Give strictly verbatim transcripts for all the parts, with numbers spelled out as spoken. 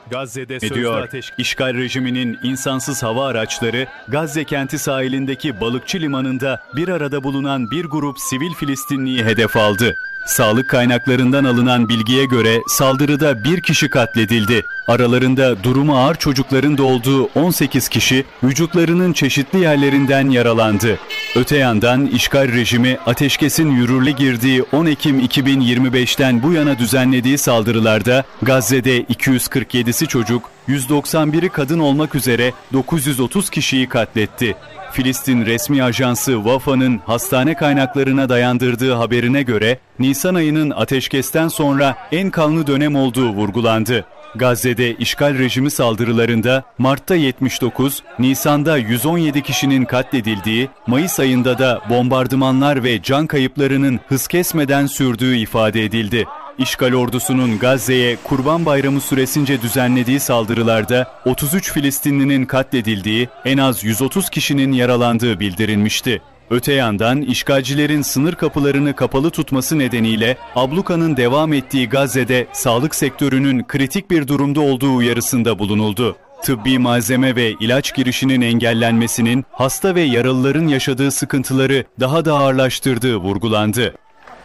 Gazze'de ediyor. Ateş... İşgal rejiminin insansız hava araçları Gazze kenti sahilindeki balıkçı limanında bir arada bulunan bir grup sivil Filistinliyi hedef aldı. Sağlık kaynaklarından alınan bilgiye göre saldırıda bir kişi katledildi. Aralarında durumu ağır çocukların da olduğu on sekiz kişi vücutlarının çeşitli yerlerinden yaralandı. Öte yandan işgal rejimi ateşkesin yürürlüğe girdiği on Ekim iki bin yirmi beşten bu yana düzenlediği saldırılarda Gazze'de iki yüz kırk yedisi çocuk, yüz doksan biri kadın olmak üzere dokuz yüz otuz kişiyi katletti. Filistin resmi ajansı Vafa'nın hastane kaynaklarına dayandırdığı haberine göre Nisan ayının ateşkesten sonra en kanlı dönem olduğu vurgulandı. Gazze'de işgal rejimi saldırılarında Mart'ta yetmiş dokuz, Nisan'da yüz on yedi kişinin katledildiği, Mayıs ayında da bombardımanlar ve can kayıplarının hız kesmeden sürdüğü ifade edildi. İşgal ordusunun Gazze'ye Kurban Bayramı süresince düzenlediği saldırılarda otuz üç Filistinlinin katledildiği, en az yüz otuz kişinin yaralandığı bildirilmişti. Öte yandan işgalcilerin sınır kapılarını kapalı tutması nedeniyle ablukanın devam ettiği Gazze'de sağlık sektörünün kritik bir durumda olduğu uyarısında bulunuldu. Tıbbi malzeme ve ilaç girişinin engellenmesinin hasta ve yaralıların yaşadığı sıkıntıları daha da ağırlaştırdığı vurgulandı.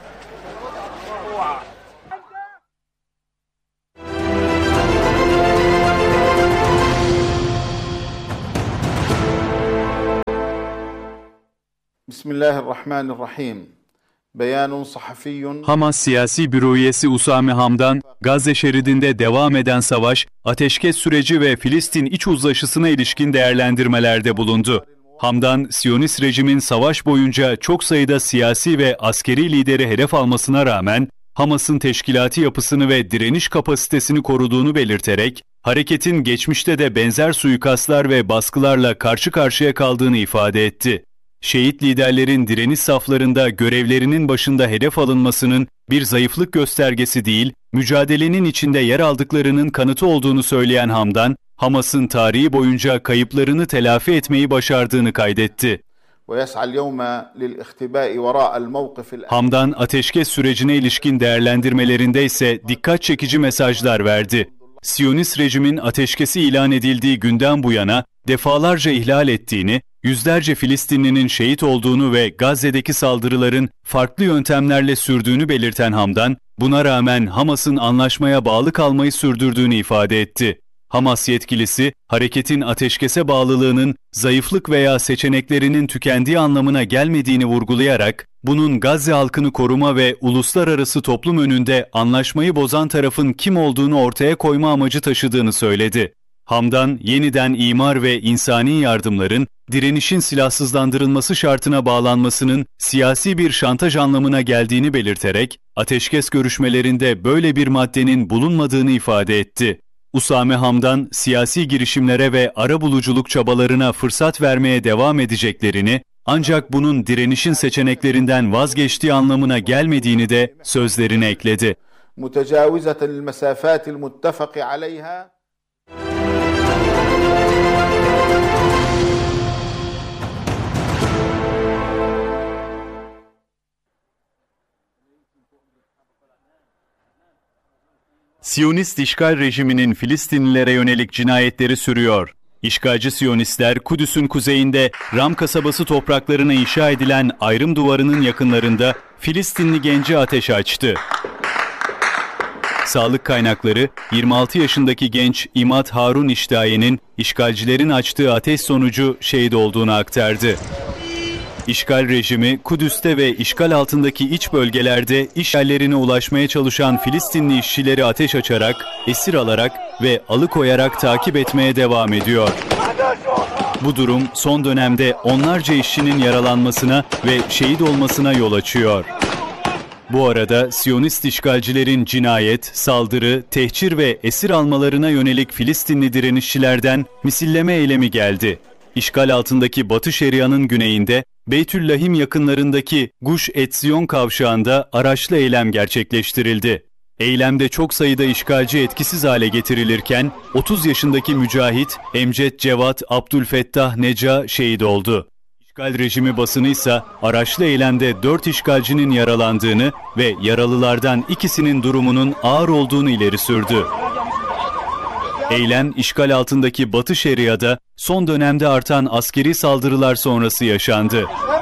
Bismillahirrahmanirrahim. Beyanun sahafiyyun. Hamas siyasi büro üyesi Usame Hamdan, Gazze şeridinde devam eden savaş, ateşkes süreci ve Filistin iç uzlaşısına ilişkin değerlendirmelerde bulundu. Hamdan, Siyonist rejimin savaş boyunca çok sayıda siyasi ve askeri lideri hedef almasına rağmen, Hamas'ın teşkilati yapısını ve direniş kapasitesini koruduğunu belirterek, hareketin geçmişte de benzer suikastlar ve baskılarla karşı karşıya kaldığını ifade etti. Şehit liderlerin direniş saflarında görevlerinin başında hedef alınmasının bir zayıflık göstergesi değil, mücadelenin içinde yer aldıklarının kanıtı olduğunu söyleyen Hamdan, Hamas'ın tarihi boyunca kayıplarını telafi etmeyi başardığını kaydetti. Hamdan, ateşkes sürecine ilişkin değerlendirmelerinde ise dikkat çekici mesajlar verdi. Siyonist rejimin ateşkesi ilan edildiği günden bu yana defalarca ihlal ettiğini, yüzlerce Filistinlinin şehit olduğunu ve Gazze'deki saldırıların farklı yöntemlerle sürdüğünü belirten Hamdan, buna rağmen Hamas'ın anlaşmaya bağlı kalmayı sürdürdüğünü ifade etti. Hamas yetkilisi, hareketin ateşkese bağlılığının zayıflık veya seçeneklerinin tükendiği anlamına gelmediğini vurgulayarak, bunun Gazze halkını koruma ve uluslararası toplum önünde anlaşmayı bozan tarafın kim olduğunu ortaya koyma amacı taşıdığını söyledi. Hamdan, yeniden imar ve insani yardımların, direnişin silahsızlandırılması şartına bağlanmasının siyasi bir şantaj anlamına geldiğini belirterek, ateşkes görüşmelerinde böyle bir maddenin bulunmadığını ifade etti. Usame Hamdan, siyasi girişimlere ve arabuluculuk çabalarına fırsat vermeye devam edeceklerini, ancak bunun direnişin seçeneklerinden vazgeçtiği anlamına gelmediğini de sözlerine ekledi. Mütecavizeten lil mesafatil muttefaki aleyha. Siyonist işgal rejiminin Filistinlilere yönelik cinayetleri sürüyor. İşgalci Siyonistler, Kudüs'ün kuzeyinde Ram kasabası topraklarına inşa edilen ayrım duvarının yakınlarında Filistinli genci ateş açtı. Sağlık kaynakları, yirmi altı yaşındaki genç İmad Harun İştaye'nin işgalcilerin açtığı ateş sonucu şehit olduğunu aktardı. İşgal rejimi, Kudüs'te ve işgal altındaki iç bölgelerde iş yerlerine ulaşmaya çalışan Filistinli işçileri ateş açarak, esir alarak ve alıkoyarak takip etmeye devam ediyor. Bu durum son dönemde onlarca işçinin yaralanmasına ve şehit olmasına yol açıyor. Bu arada Siyonist işgalcilerin cinayet, saldırı, tehcir ve esir almalarına yönelik Filistinli direnişçilerden misilleme eylemi geldi. İşgal altındaki Batı Şeria'nın güneyinde, Beytüllahim yakınlarındaki Guş Etziyon kavşağında araçlı eylem gerçekleştirildi. Eylemde çok sayıda işgalci etkisiz hale getirilirken, otuz yaşındaki mücahit Emcet Cevat Abdülfettah Neca şehit oldu. İşgal rejimi basını ise araçlı eylemde dört işgalcinin yaralandığını ve yaralılardan ikisinin durumunun ağır olduğunu ileri sürdü. Eylem, işgal altındaki Batı Şeria'da son dönemde artan askeri saldırılar sonrası yaşandı.